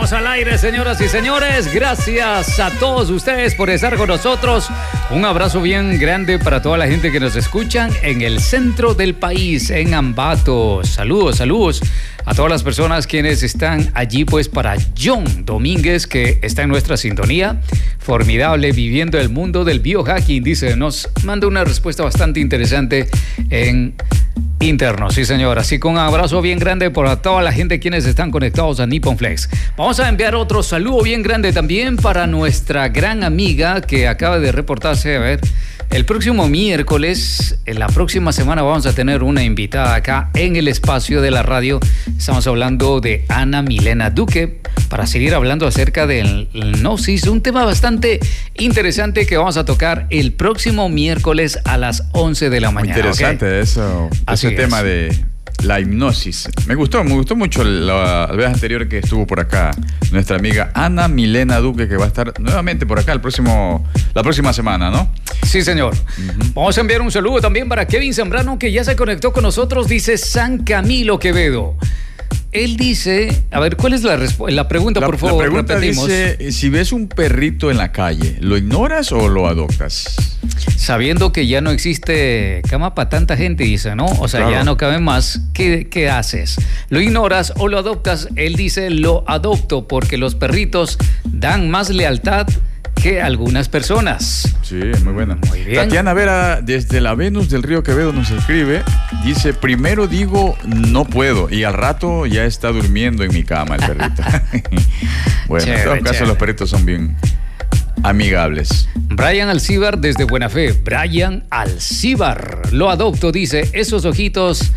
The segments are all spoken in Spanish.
Estamos al aire, señoras y señores. Gracias a todos ustedes por estar con nosotros. Un abrazo bien grande para toda la gente que nos escuchan en el centro del país, en Ambato. Saludos a todas las personas quienes están allí, pues para John Domínguez, que está en nuestra sintonía. Formidable, viviendo el mundo del biohacking, dice, nos manda una respuesta bastante interesante en interno, sí señor. Así que un abrazo bien grande para toda la gente quienes están conectados a Nippon Flex. Vamos a enviar otro saludo bien grande también para nuestra gran amiga que acaba de reportarse. A ver, el próximo miércoles, en la próxima semana, vamos a tener una invitada acá en el espacio de la radio. Estamos hablando de Ana Milena Duque para seguir hablando acerca del hipnosis, un tema bastante interesante que vamos a tocar el próximo miércoles a las 11 de la mañana. Muy interesante, ¿okay? Ese tema de la hipnosis. Me gustó mucho la vez anterior que estuvo por acá nuestra amiga Ana Milena Duque, que va a estar nuevamente por acá la próxima semana, ¿no? Sí, señor. Vamos a enviar un saludo también para Kevin Zambrano, que ya se conectó con nosotros. Dice San Camilo Quevedo. Él dice, a ver, ¿cuál es la pregunta, por favor? La pregunta dice, si ves un perrito en la calle, ¿lo ignoras o lo adoptas? Sabiendo que ya no existe cama para tanta gente, dice, ¿no? O sea, claro, ya no cabe más. ¿Qué haces? ¿Lo ignoras o lo adoptas? Él dice, lo adopto porque los perritos dan más lealtad que algunas personas. Sí, muy buena. Muy bien. Tatiana Vera, desde la Venus del Río Quevedo, nos escribe. Dice, primero digo, no puedo, y al rato ya está durmiendo en mi cama el perrito. Bueno, chévere, en todo caso los perritos son bien amigables. Brian Alcíbar desde Buena Fe. Brian Alcíbar, lo adopto, dice, esos ojitos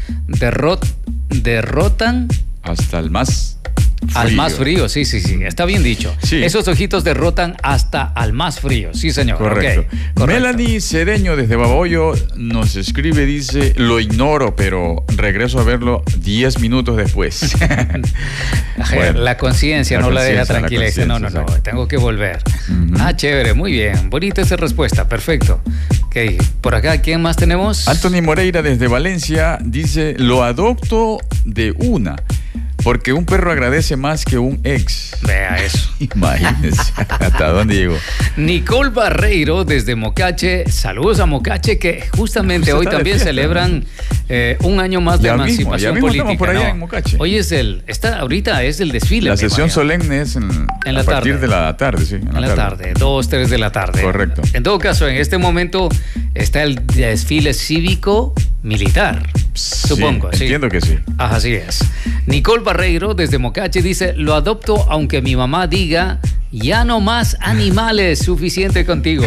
derrotan hasta el más frío. Al más frío, sí, está bien dicho. Sí. Esos ojitos derrotan hasta al más frío, sí señor. Correcto. Okay. Correcto. Melanie Cedeño desde Babahoyo nos escribe, dice, lo ignoro, pero regreso a verlo 10 minutos después. Bueno, la conciencia no la deja tranquila. Dice, no, tengo que volver. Chévere, muy bien, bonita esa respuesta, perfecto. Okay. Por acá, ¿quién más tenemos? Anthony Moreira desde Valencia dice, lo adopto de una. Porque un perro agradece más que un ex. Vea eso. Imagínense hasta dónde llegó. Nicole Barreiro desde Mocache. Saludos a Mocache, que justamente hoy también celebran un año más de emancipación política. Estamos por allá en Mocache. Hoy ahorita es el desfile. La sesión solemne es a partir de la tarde, sí. En la tarde, 2, 3 de la tarde. Correcto. En todo caso, en este momento está el desfile cívico-militar. Supongo, sí. Entiendo que sí. Así es. Nicole Barreiro desde Mocache dice, lo adopto aunque mi mamá diga, ya no más animales, suficiente contigo.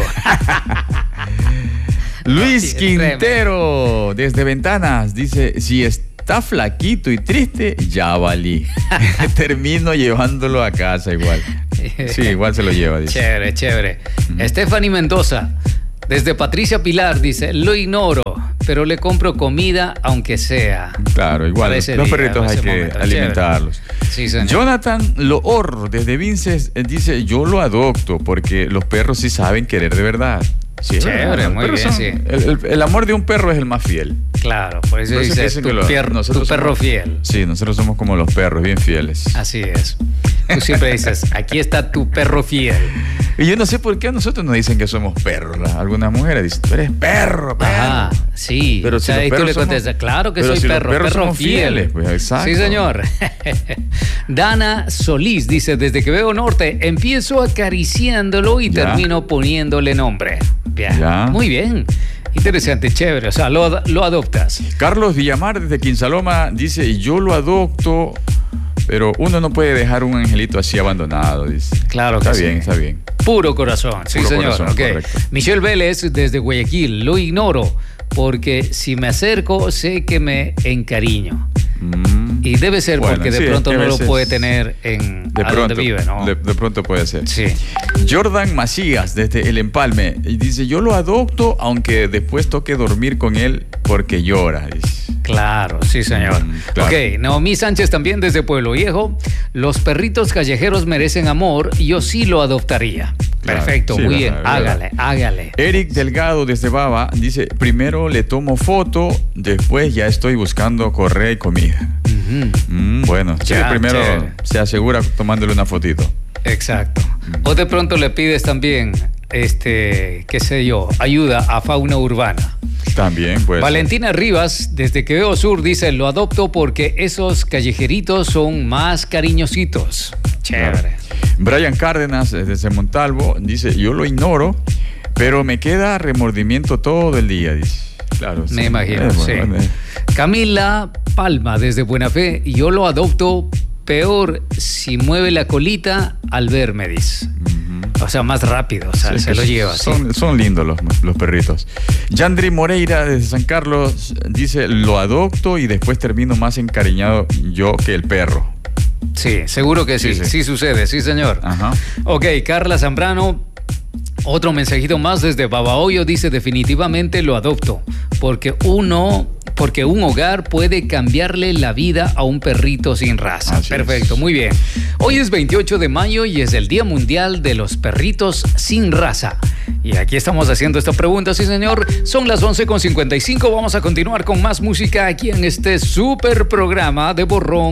Luis Quintero desde Ventanas dice, si está flaquito y triste, ya valí. Termino llevándolo a casa igual. Sí, igual se lo lleva, dice. Chévere. Stephanie Mendoza desde Patricia Pilar dice, lo ignoro, pero le compro comida aunque sea. Claro, igual. Los perritos hay que alimentarlos. Sí, señor. Jonathan Loor desde Vinces dice, yo lo adopto porque los perros sí saben querer de verdad. Sí, chévere, muy bien, sí. El amor de un perro es el más fiel. Claro, por eso dice tu perro fiel. Sí, nosotros somos como los perros, bien fieles. Así es. Tú siempre dices, aquí está tu perro fiel. Y yo no sé por qué a nosotros nos dicen que somos perros. Algunas mujeres dicen, tú eres perro. Ah, sí. Pero si los tú le contestas, claro que soy perro fiel. Pues, exacto. Sí, señor. Dana Solís dice, desde que veo Norte, empiezo acariciándolo y termino poniéndole nombre. Bien. Ya. Muy bien. Interesante, chévere. O sea, lo adoptas. Carlos Villamar desde Quinsaloma dice, yo lo adopto, pero uno no puede dejar un angelito así abandonado, dice. Claro que sí. Está bien. Puro corazón, sí, Puro señor. Corazón, okay. Correcto. Michelle Vélez desde Guayaquil, lo ignoro, porque si me acerco sé que me encariño. Y debe ser porque de pronto no lo puede tener donde vive, ¿no? De pronto puede ser. Sí. Jordan Macías, desde El Empalme, dice, yo lo adopto, aunque después toque dormir con él porque llora, dice. Claro, sí, señor. Claro. Ok, Naomi Sánchez también desde Pueblo Viejo. Los perritos callejeros merecen amor y yo sí lo adoptaría. Claro, perfecto, sí, muy bien. Hágale. Eric Delgado desde Baba dice, primero le tomo foto, después ya estoy buscando correa y comida. Bueno, sí, primero se asegura tomándole una fotito. Exacto. O de pronto le pides también, qué sé yo, ayuda a fauna urbana. También, pues. Valentina Rivas, desde Quevedo Sur, dice, lo adopto porque esos callejeritos son más cariñositos. Chévere. Claro. Brian Cárdenas, desde Montalvo, dice, yo lo ignoro, pero me queda remordimiento todo el día, dice. Claro. Me imagino, sí. Camila Palma, desde Buena Fe, yo lo adopto peor si mueve la colita al verme, dice. O sea, más rápido, o sea, se lo lleva. Son lindos los perritos. Yandri Moreira, desde San Carlos, dice, lo adopto y después termino más encariñado yo que el perro. Sí, seguro que sí sucede, sí señor. Ajá. Ok, Carla Zambrano, otro mensajito más desde Babahoyo, dice, definitivamente lo adopto, porque un hogar puede cambiarle la vida a un perrito sin raza. Así Perfecto, es. muy bien. Hoy es 28 de mayo y es el Día Mundial de los Perritos sin Raza. Y aquí estamos haciendo esta pregunta, sí señor. Son las 11:55, vamos a continuar con más música aquí en este super programa de Borrón